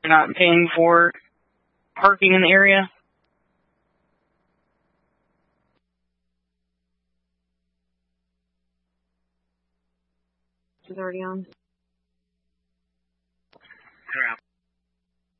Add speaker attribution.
Speaker 1: you're not paying for parking in the area?
Speaker 2: Is already on.